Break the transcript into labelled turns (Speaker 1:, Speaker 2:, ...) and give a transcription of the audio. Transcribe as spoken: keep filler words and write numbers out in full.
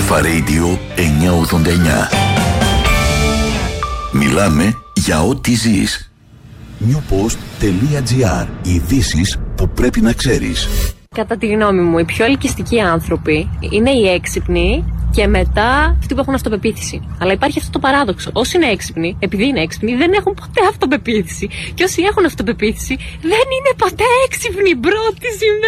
Speaker 1: Αλφα Radio εννιακόσια ογδόντα εννιά. Μιλάμε για ό,τι ζεις. newpost.gr. Ειδήσεις που πρέπει να ξέρεις.
Speaker 2: Κατά τη γνώμη μου, οι πιο ελκυστικοί άνθρωποι είναι οι έξυπνοι και μετά αυτοί που έχουν αυτοπεποίθηση. Αλλά υπάρχει αυτό το παράδοξο. Όσοι είναι έξυπνοι, επειδή είναι έξυπνοι, δεν έχουν ποτέ αυτοπεποίθηση. Και όσοι έχουν αυτοπεποίθηση, δεν είναι ποτέ έξυπνοι. Πρώτη